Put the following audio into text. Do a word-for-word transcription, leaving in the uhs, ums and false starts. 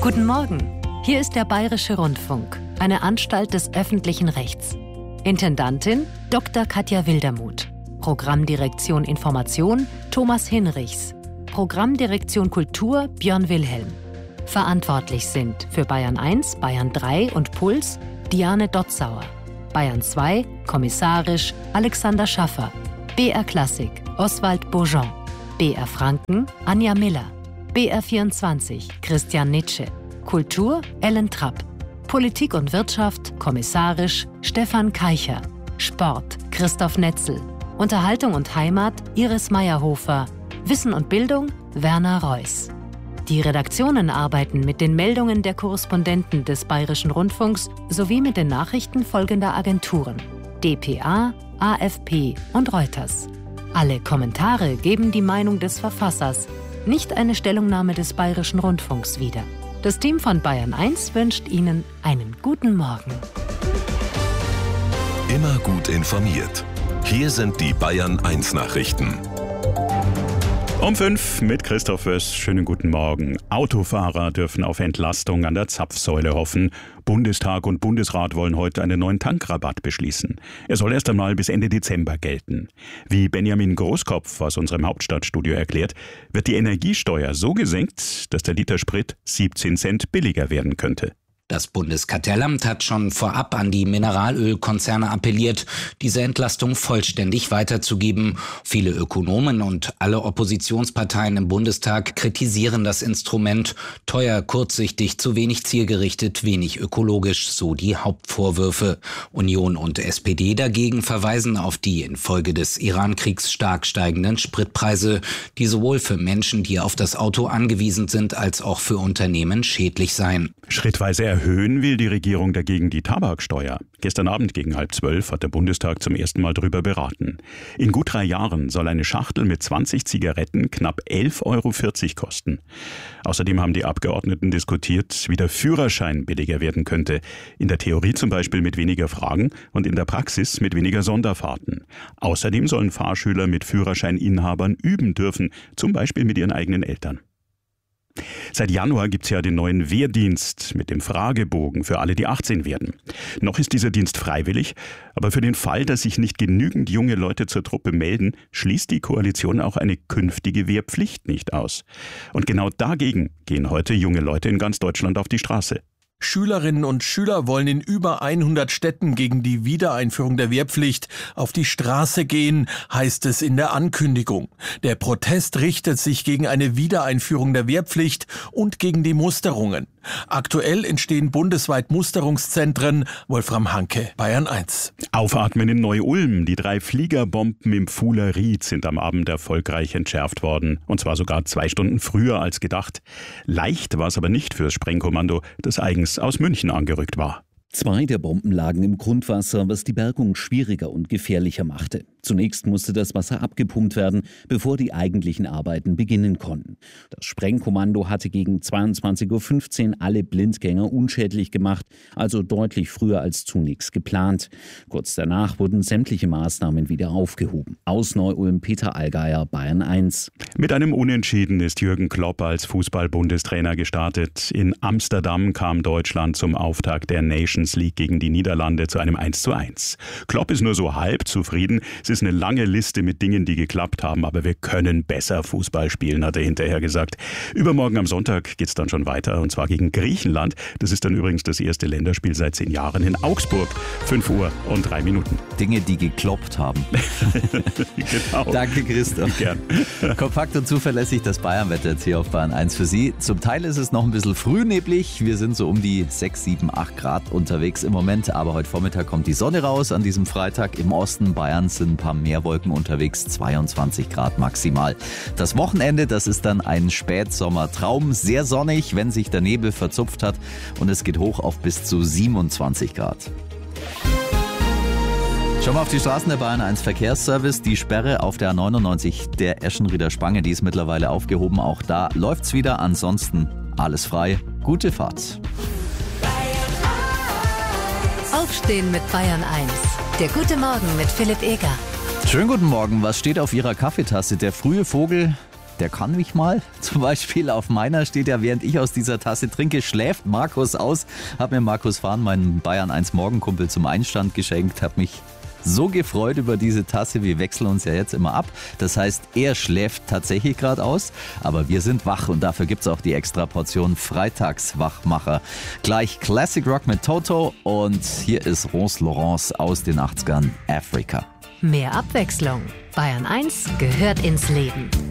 Guten Morgen, hier ist der Bayerische Rundfunk, eine Anstalt des öffentlichen Rechts. Intendantin Doktor Katja Wildermuth. Programmdirektion Information Thomas Hinrichs. Programmdirektion Kultur Björn Wilhelm. Verantwortlich sind für Bayern eins, Bayern drei und Puls Diane Dotzauer. Bayern zwei, kommissarisch Alexander Schaffer. B R Klassik Oswald Bourgeon. B R Franken Anja Miller. B R vierundzwanzig Christian Nitsche. Kultur Ellen Trapp. Politik und Wirtschaft kommissarisch Stefan Keicher. Sport Christoph Netzel. Unterhaltung und Heimat Iris Meyerhofer. Wissen und Bildung Werner Reuss. Die Redaktionen arbeiten mit den Meldungen der Korrespondenten des Bayerischen Rundfunks sowie mit den Nachrichten folgender Agenturen: D P A, A F P und Reuters. Alle Kommentare geben die Meinung des Verfassers, nicht eine Stellungnahme des Bayerischen Rundfunks wieder. Das Team von Bayern eins wünscht Ihnen einen guten Morgen. Immer gut informiert. Hier sind die Bayern eins Nachrichten. Um fünf mit Christoph Wöss. Schönen guten Morgen. Autofahrer dürfen auf Entlastung an der Zapfsäule hoffen. Bundestag und Bundesrat wollen heute einen neuen Tankrabatt beschließen. Er soll erst einmal bis Ende Dezember gelten. Wie Benjamin Großkopf aus unserem Hauptstadtstudio erklärt, wird die Energiesteuer so gesenkt, dass der Liter Sprit siebzehn Cent billiger werden könnte. Das Bundeskartellamt hat schon vorab an die Mineralölkonzerne appelliert, diese Entlastung vollständig weiterzugeben. Viele Ökonomen und alle Oppositionsparteien im Bundestag kritisieren das Instrument. Teuer, kurzsichtig, zu wenig zielgerichtet, wenig ökologisch, so die Hauptvorwürfe. Union und S P D dagegen verweisen auf die infolge des Iran-Kriegs stark steigenden Spritpreise, die sowohl für Menschen, die auf das Auto angewiesen sind, als auch für Unternehmen schädlich seien. Schrittweise erhöhen will die Regierung dagegen die Tabaksteuer. Gestern Abend gegen halb zwölf hat der Bundestag zum ersten Mal darüber beraten. In gut drei Jahren soll eine Schachtel mit zwanzig Zigaretten knapp elf Euro vierzig kosten. Außerdem haben die Abgeordneten diskutiert, wie der Führerschein billiger werden könnte. In der Theorie zum Beispiel mit weniger Fragen und in der Praxis mit weniger Sonderfahrten. Außerdem sollen Fahrschüler mit Führerscheininhabern üben dürfen, zum Beispiel mit ihren eigenen Eltern. Seit Januar gibt's ja den neuen Wehrdienst mit dem Fragebogen für alle, die achtzehn werden. Noch ist dieser Dienst freiwillig, aber für den Fall, dass sich nicht genügend junge Leute zur Truppe melden, schließt die Koalition auch eine künftige Wehrpflicht nicht aus. Und genau dagegen gehen heute junge Leute in ganz Deutschland auf die Straße. Schülerinnen und Schüler wollen in über hundert Städten gegen die Wiedereinführung der Wehrpflicht auf die Straße gehen, heißt es in der Ankündigung. Der Protest richtet sich gegen eine Wiedereinführung der Wehrpflicht und gegen die Musterungen. Aktuell entstehen bundesweit Musterungszentren. Wolfram Hanke, Bayern eins. Aufatmen in Neu-Ulm. Die drei Fliegerbomben im Pfuhler Ried sind am Abend erfolgreich entschärft worden. Und zwar sogar zwei Stunden früher als gedacht. Leicht war es aber nicht fürs Sprengkommando, das eigens aus München angerückt war. Zwei der Bomben lagen im Grundwasser, was die Bergung schwieriger und gefährlicher machte. Zunächst musste das Wasser abgepumpt werden, bevor die eigentlichen Arbeiten beginnen konnten. Das Sprengkommando hatte gegen zweiundzwanzig Uhr fünfzehn alle Blindgänger unschädlich gemacht, also deutlich früher als zunächst geplant. Kurz danach wurden sämtliche Maßnahmen wieder aufgehoben. Aus Neu-Ulm Peter Allgeier, Bayern eins. Mit einem Unentschieden ist Jürgen Klopp als Fußball-Bundestrainer gestartet. In Amsterdam kam Deutschland zum Auftakt der Nations League gegen die Niederlande zu einem eins zu eins. Klopp ist nur so halb zufrieden. Es ist eine lange Liste mit Dingen, die geklappt haben, aber wir können besser Fußball spielen, hat er hinterher gesagt. Übermorgen am Sonntag geht's dann schon weiter, und zwar gegen Griechenland. Das ist dann übrigens das erste Länderspiel seit zehn Jahren in Augsburg. fünf Uhr und drei Minuten. Dinge, die gekloppt haben. Genau. Danke, Christoph. Gern. Kompakt und zuverlässig das Bayernwetter jetzt hier auf Bayern eins für Sie. Zum Teil ist es noch ein bisschen früh neblig. Wir sind so um die sechs, sieben, acht Grad unterwegs im Moment. Aber heute Vormittag kommt die Sonne raus. An diesem Freitag im Osten Bayerns sind ein paar mehr Wolken unterwegs. zweiundzwanzig Grad maximal. Das Wochenende, das ist dann ein Spätsommertraum. Sehr sonnig, wenn sich der Nebel verzupft hat. Und es geht hoch auf bis zu siebenundzwanzig Grad. Schauen wir auf die Straßen der Bayern eins Verkehrsservice. Die Sperre auf der A neunundneunzig der Eschenrieder Spange, die ist mittlerweile aufgehoben. Auch da läuft's wieder. Ansonsten alles frei. Gute Fahrt. Aufstehen mit Bayern eins. Der gute Morgen mit Philipp Eger. Schönen guten Morgen. Was steht auf Ihrer Kaffeetasse? Der frühe Vogel, der kann mich mal. Zum Beispiel auf meiner steht ja, während ich aus dieser Tasse trinke, schläft Markus aus. Hab mir Markus Fahn, meinen Bayern eins Morgenkumpel, zum Einstand geschenkt. Hab mich so gefreut über diese Tasse. Wir wechseln uns ja jetzt immer ab. Das heißt, er schläft tatsächlich gerade aus, aber wir sind wach und dafür gibt es auch die extra Portion Freitagswachmacher. Gleich Classic Rock mit Toto und hier ist Rose Laurence aus den achtzigern, Africa. Mehr Abwechslung. Bayern eins gehört ins Leben.